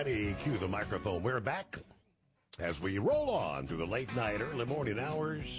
ready. Cue the microphone. We're back as we roll on through the late night, early morning hours.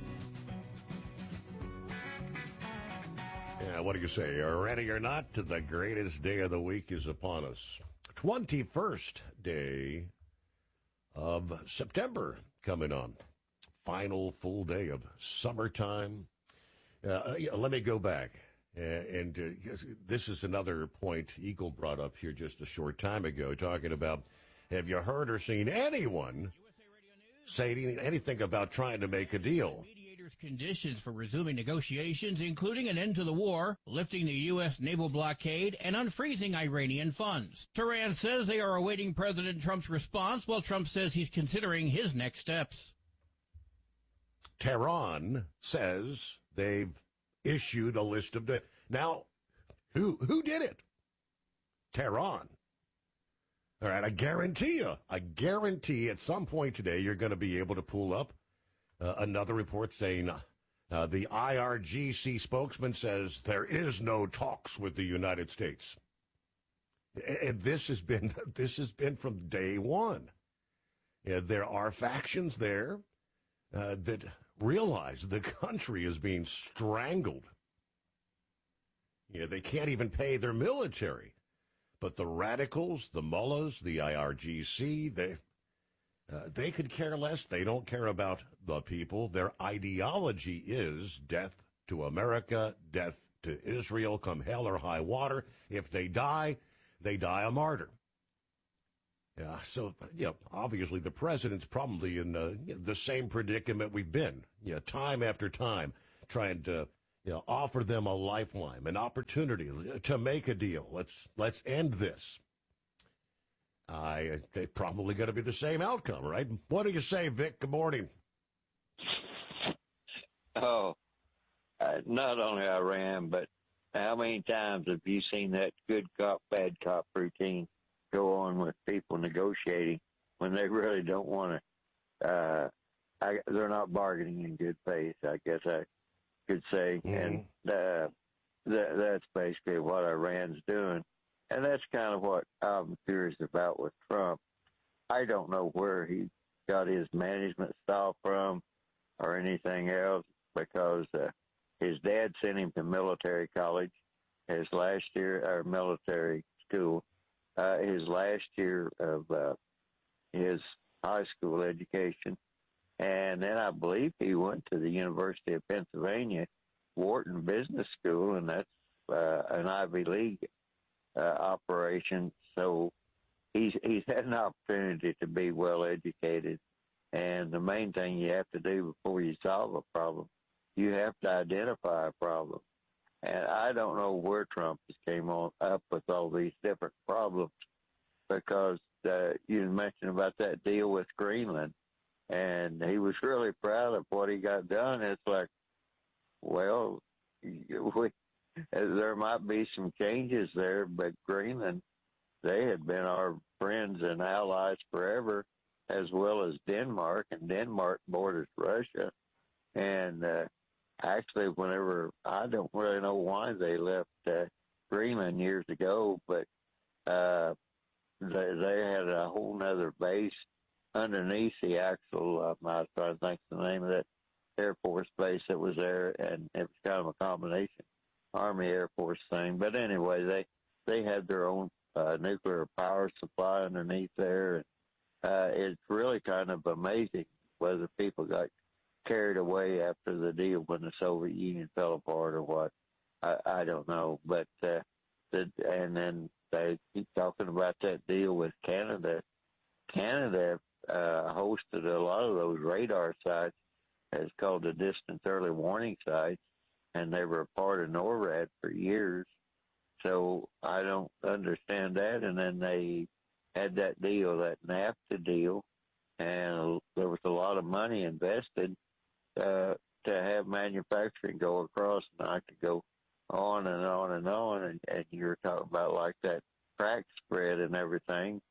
Yeah, what do you say? Ready or not? The greatest day of the week is upon us. 21st day of September coming on. Final full day of summertime. Let me go back. And this is another point Eagle brought up here just a short time ago, talking about, have you heard or seen anyone say anything about trying to make a deal? Mediators' conditions for resuming negotiations, including an end to the war, lifting the U.S. naval blockade, and unfreezing Iranian funds. Tehran says they are awaiting President Trump's response, while Trump says he's considering his next steps. Tehran says they've issued a list of... Now, who did it? Tehran. All right, I guarantee at some point today you're going to be able to pull up another report saying the IRGC spokesman says there is no talks with the United States. And this has been from day one. There are factions there that realize the country is being strangled. They can't even pay their military. But the radicals, the mullahs, the IRGC, they could care less. They don't care about the people. Their ideology is death to America, death to Israel, come hell or high water. If they die a martyr. So, obviously the president's probably in the same predicament we've been, time after time, trying to, offer them a lifeline, an opportunity to make a deal. Let's end this. It's probably going to be the same outcome, right? What do you say, Vic? Good morning. Oh, not only Iran, but how many times have you seen that good cop, bad cop routine go on with people negotiating when they really don't want to? They're not bargaining in good faith, I guess I could say. Mm-hmm. And that's basically what Iran's doing. And that's kind of what I'm curious about with Trump. I don't know where he got his management style from or anything else, because his dad sent him to military college his last year, or military school, his last year of his high school education. And then I believe he went to the University of Pennsylvania, Wharton Business School, and that's an Ivy League operation. So he's had an opportunity to be well educated. And the main thing you have to do before you solve a problem, you have to identify a problem. And I don't know where Trump has came up with all these different problems, because you mentioned about that deal with Greenland, and he was really proud of what he got done. It's like, well, there might be some changes there, but Greenland, they had been our friends and allies forever, as well as Denmark, and Denmark borders Russia. And actually, I don't really know why they left Greenland years ago, but they had a whole nother base underneath the actual, I think the name of that Air Force base that was there, and it was kind of a combination Army Air Force thing. But anyway, they had their own nuclear power supply underneath there. And it's really kind of amazing whether people got carried away after the deal when the Soviet Union fell apart or what. I don't know. But and then they keep talking about that deal with Canada. Canada hosted a lot of those radar sites. It's called the Distant Early Warning Sites, and they were a part of NORAD for years. So I don't understand that. And then they had that deal, that NAFTA deal, and there was a lot of money invested to have manufacturing go across, and I could go on and on and on. And you're talking about like that crack spread and everything.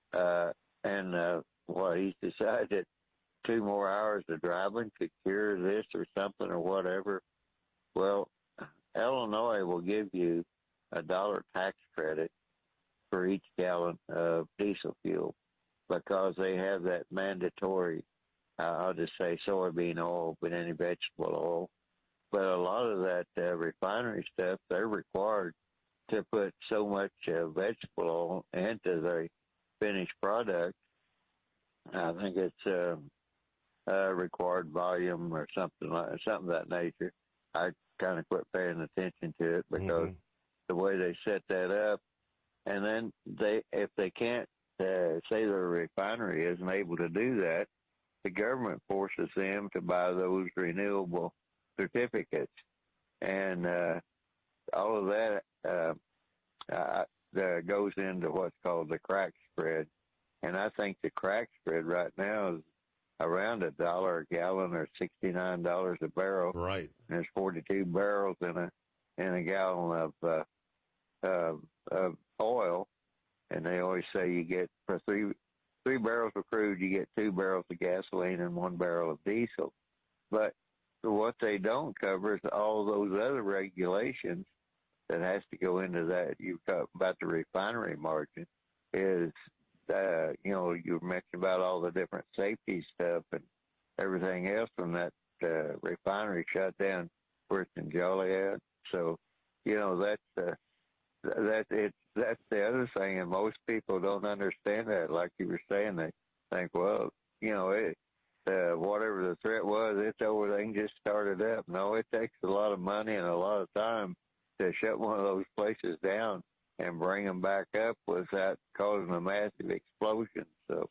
He's decided 2 more hours of driving could cure this or something or whatever. Well, Illinois will give you $1 tax credit for each gallon of diesel fuel because they have that mandatory, I'll just say soybean oil, but any vegetable oil. But a lot of that refinery stuff, they're required to put so much vegetable oil into the finished product. I think it's required volume or something of that nature. I kind of quit paying attention to it because the way they set that up, and then if they can't say their refinery isn't able to do that, the government forces them to buy those renewable certificates, and all of that goes into what's called the crack spread. And I think the crack spread right now is around $1 a gallon or $69 a barrel. Right. And there's 42 barrels in a gallon of oil, and they always say you get for three barrels of crude, you get 2 barrels of gasoline and 1 barrel of diesel. But what they don't cover is all those other regulations that has to go into that. You talk about the refinery margin is, you mentioned about all the different safety stuff and everything else when that refinery shut down first in Joliet. So, that's the other thing, and most people don't understand that. Like you were saying, they think, well, whatever the threat was, it's over. They can just start it up. No, it takes a lot of money and a lot of time to shut one of those places down and bring them back up without causing a massive explosion. So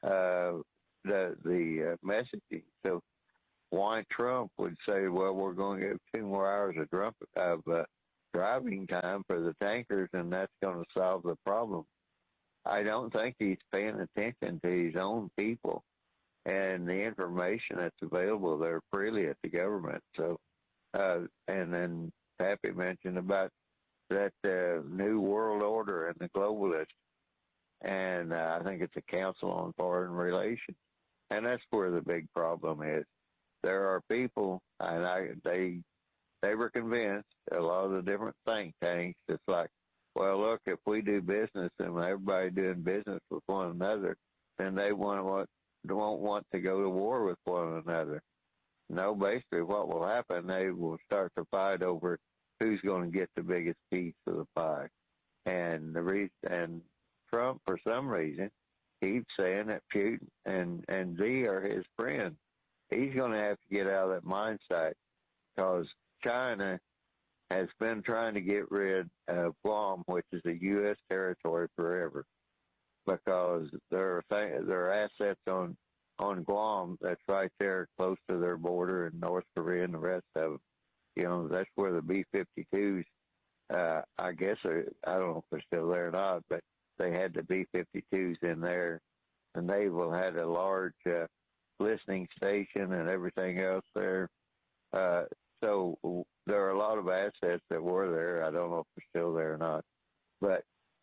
the messaging. So why Trump would say, well, we're going to give 2 more hours of driving time for the tankers, and that's going to solve the problem. I don't think he's paying attention to his own people and the information that's available there freely at the government. So, and then Pappy mentioned about that new world order and the globalists, and I think it's a Council on Foreign Relations, and that's where the big problem is. There are people, and they were convinced, a lot of the different think tanks, it's like, well, look, if we do business and everybody doing business with one another, then they won't want to go to war with one another. No, basically what will happen, they will start to fight over who's going to get the biggest piece of the pie. And Trump, for some reason, keeps saying that Putin and Xi are his friends. He's going to have to get out of that mindset because China has been trying to get rid of Guam, which is a U.S. territory forever, because there are assets on Guam that's right there close to their border in North Korea and the rest of them. That's where the B-52s, I guess, I don't know if they're still there or not, but they had the B-52s in there. The Naval had a large listening station and everything else there. So there are a lot of assets that were there. I don't know if they're still there or not. But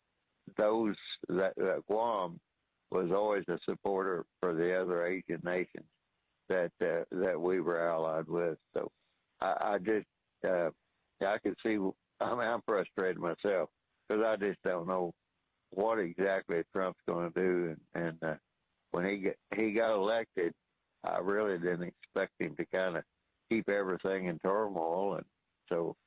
that Guam was always a supporter for the other Asian nations that we were allied with. So I can see. I'm frustrated myself because I just don't know what exactly Trump's going to do. And when he got elected, I really didn't expect him to kind of keep everything in turmoil. And so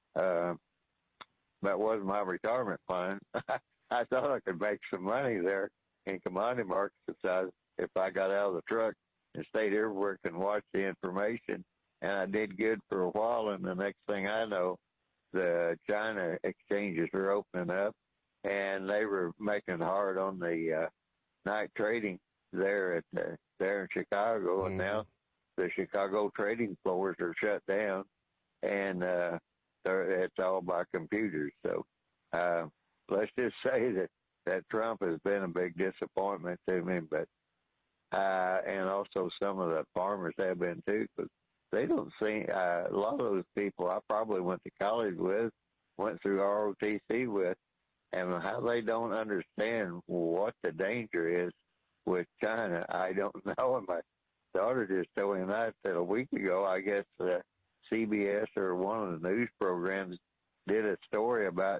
that wasn't my retirement plan. I thought I could make some money there in commodity markets if I got out of the truck and stayed here working and watched the information. And I did good for a while, and the next thing I know, the China exchanges were opening up, and they were making it hard on the night trading there in Chicago, and now the Chicago trading floors are shut down, and it's all by computers. So let's just say that Trump has been a big disappointment to me, but and also some of the farmers have been too, because they don't see a lot of those people I probably went to college with, went through ROTC with, and how they don't understand what the danger is with China, I don't know. And my daughter just told me that a week ago, I guess CBS or one of the news programs did a story about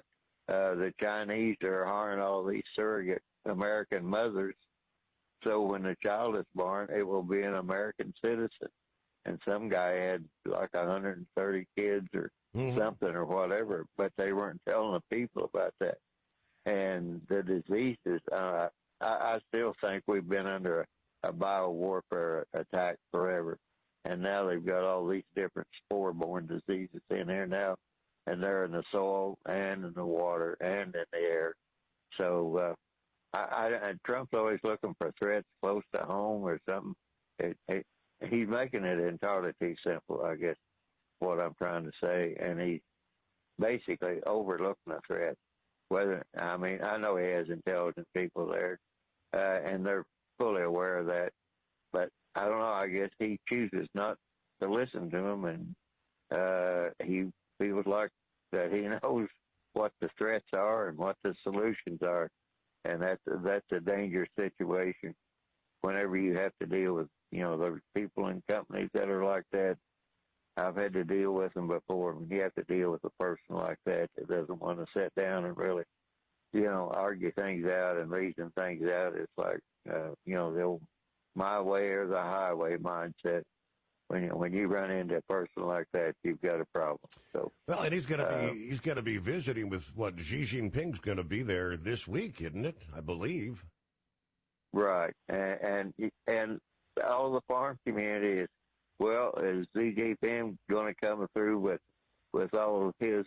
the Chinese are hiring all these surrogate American mothers. So when the child is born, it will be an American citizen. And some guy had like 130 kids or something or whatever, but they weren't telling the people about that. And the diseases, I still think we've been under a biowarfare attack forever. And now they've got all these different spore-borne diseases in there now, and they're in the soil and in the water and in the air. So Trump's always looking for threats close to home or something. He's making it entirely too simple, I guess, what I'm trying to say, and he's basically overlooking the threat. I know he has intelligent people there, and they're fully aware of that, but I don't know, I guess he chooses not to listen to them, and he feels like that he knows what the threats are and what the solutions are, and that's a dangerous situation whenever you have to deal with, those people and companies that are like that. I've had to deal with them before. When you have to deal with a person like that doesn't want to sit down and really, argue things out and reason things out, it's like, the old my way or the highway mindset. When you run into a person like that, you've got a problem. So well, and he's going to be visiting with what Xi Jinping's going to be there this week, isn't it? I believe. Right, and all the farm community is, well, is Xi Jinping going to come through with all of his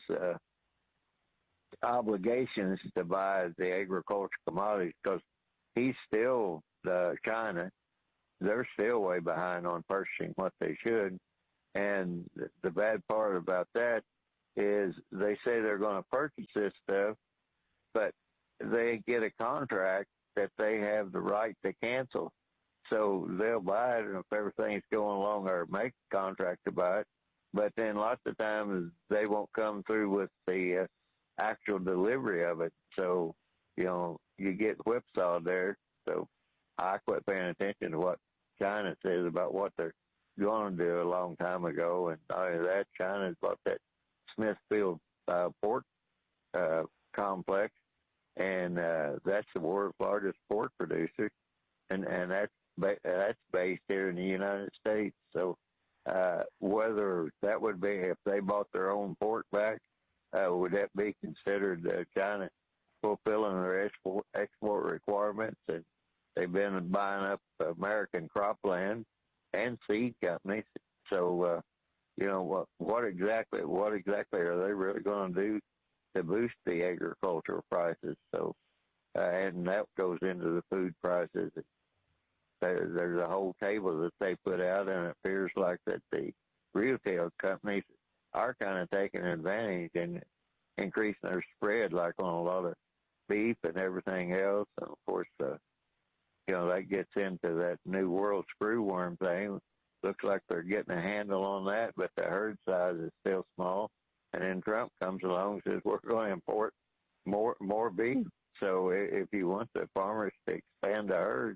obligations to buy the agricultural commodities? Because he's still China. They're still way behind on purchasing what they should. And the bad part about that is they say they're going to purchase this stuff, but they get a contract that they have the right to cancel. So they'll buy it, and if everything's going along, or make a contract to buy it. But then lots of times they won't come through with the actual delivery of it. So, you get whipsawed there. So I quit paying attention to what China says about what they're going to do a long time ago. And not only that, China's bought that Smithfield pork complex, and that's the world's largest pork producer, and that's based here in the United States. So whether that would be, if they bought their own pork back, would that be considered China fulfilling their export requirements? And they've been buying up American cropland and seed companies. So, what exactly are they really going to do to boost the agricultural prices? So, and that goes into the food prices. There's a whole table that they put out, and it appears like that the retail companies are kind of taking advantage and increasing their spread, like on a lot of beef and everything else. And of course, that gets into that new world screwworm thing. Looks like they're getting a handle on that, but the herd size is still small. And then Trump comes along and says, we're going to import more beef. So if you want the farmers to expand the herd,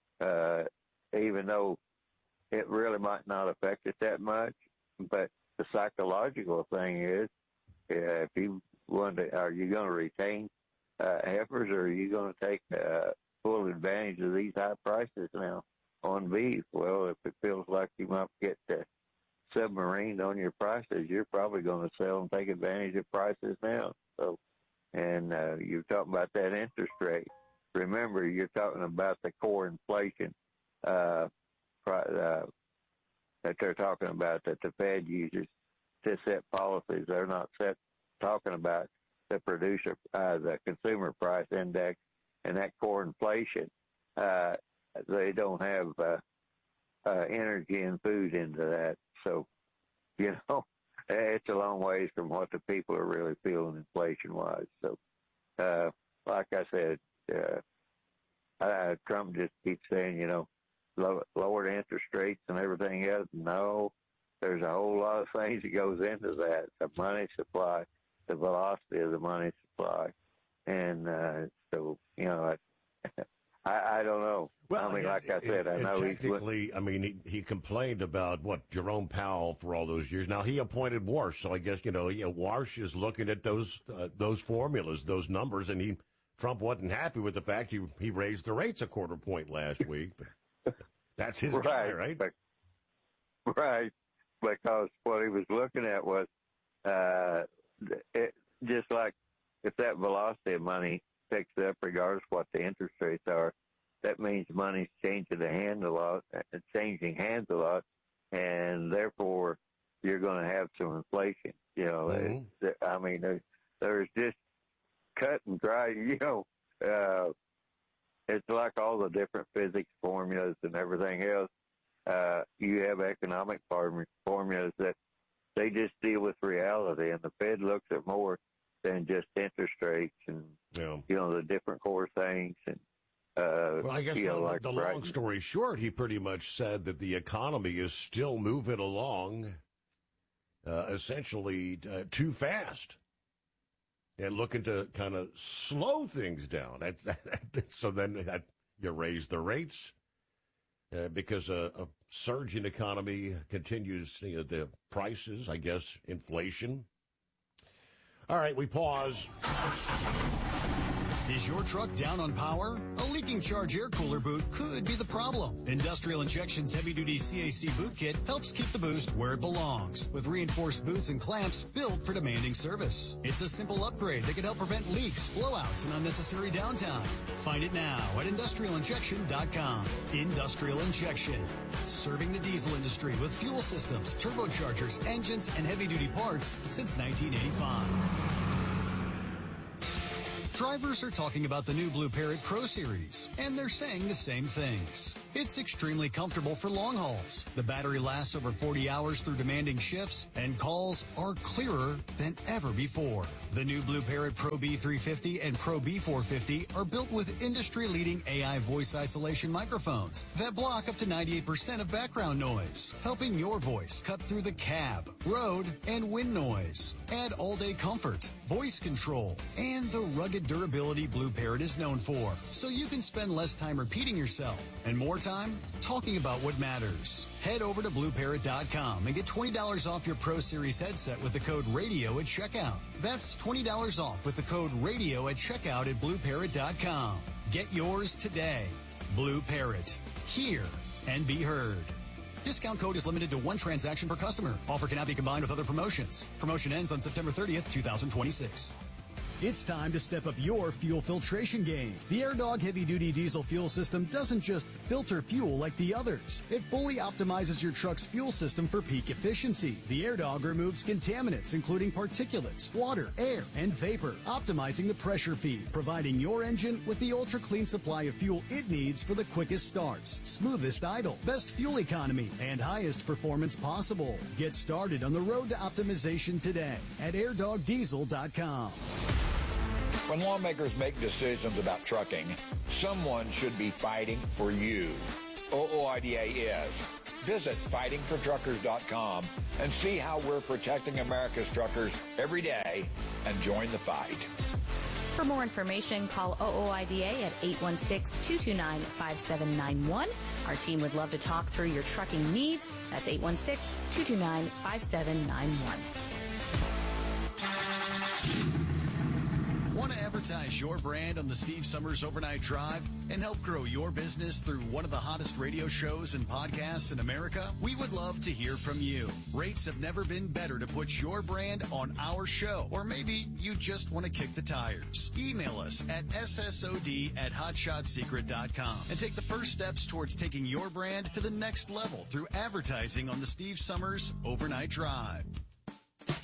even though it really might not affect it that much, but the psychological thing is, if you are you going to retain heifers, or are you going to take full advantage of these high prices now on beef? Well, if it feels like you might get submarined on your prices, you're probably going to sell and take advantage of prices now. So, and you're talking about that interest rate. Remember, you're talking about the core inflation that they're talking about, that the Fed uses to set policies. They're not talking about the the consumer price index and that core inflation. They don't have energy and food into that. So, it's a long ways from what the people are really feeling inflation-wise. So, like I said, Trump just keeps saying, lowered interest rates and everything else. No, there's a whole lot of things that goes into that. The money supply, the velocity of the money supply. And so, I don't know. Well, like like I said, I know technically, I mean, he complained about Jerome Powell for all those years. Now he appointed Warsh, so I guess Warsh is looking at those formulas, those numbers, and Trump wasn't happy with the fact he raised the rates a quarter point last week. But that's his guy, right? Right, because what he was looking at was just like if that velocity of money picks up, regardless of what the interest rates are, that means money's changing hands a lot, and therefore you're going to have some inflation. I mean, there's just cut and dry. It's like all the different physics formulas and everything else. You have economic formulas that they just deal with reality, and the Fed looks at more than just interest rates and the different core things. And well, I guess the long story short, he pretty much said that the economy is still moving along, essentially too fast, and looking to kind of slow things down. So then you raise the rates. Because a surging economy continues, the prices, I guess, inflation. All right, we pause. Is your truck down on power? A leaking charge air cooler boot could be the problem. Industrial Injection's heavy-duty CAC boot kit helps keep the boost where it belongs, with reinforced boots and clamps built for demanding service. It's a simple upgrade that can help prevent leaks, blowouts, and unnecessary downtime. Find it now at industrialinjection.com. Industrial Injection, serving the diesel industry with fuel systems, turbochargers, engines, and heavy-duty parts since 1985. Drivers are talking about the new Blue Parrot Pro Series, and they're saying the same things. It's extremely comfortable for long hauls. The battery lasts over 40 hours through demanding shifts, and calls are clearer than ever before. The new Blue Parrot Pro B350 and Pro B450 are built with industry-leading AI voice isolation microphones that block up to 98% of background noise, helping your voice cut through the cab, road, and wind noise. Add all-day comfort, voice control, and the rugged durability Blue Parrot is known for, so you can spend less time repeating yourself and more time talking about what matters. Head over to BlueParrot.com and get $20 off your Pro Series headset with the code RADIO at checkout. That's $20 off with the code RADIO at checkout at BlueParrot.com. Get yours today. Blue Parrot. Hear and be heard. Discount code is limited to one transaction per customer. Offer cannot be combined with other promotions. Promotion ends on September 30th, 2026. It's time to step up your fuel filtration game. The AirDog heavy-duty diesel fuel system doesn't just filter fuel like the others. It fully optimizes your truck's fuel system for peak efficiency. The AirDog removes contaminants, including particulates, water, air, and vapor, optimizing the pressure feed, providing your engine with the ultra-clean supply of fuel it needs for the quickest starts, smoothest idle, best fuel economy, and highest performance possible. Get started on the road to optimization today at airdogdiesel.com. When lawmakers make decisions about trucking, someone should be fighting for you. OOIDA is. Visit fightingfortruckers.com and see how we're protecting America's truckers every day and join the fight. For more information, call OOIDA at 816-229-5791. Our team would love to talk through your trucking needs. That's 816-229-5791. Want to advertise your brand on the Steve Summers Overnight Drive and help grow your business through one of the hottest radio shows and podcasts in America? We would love to hear from you. Rates have never been better to put your brand on our show. Or maybe you just want to kick the tires. Email us at ssod@hotshotsecret.com and take the first steps towards taking your brand to the next level through advertising on the Steve Summers Overnight Drive.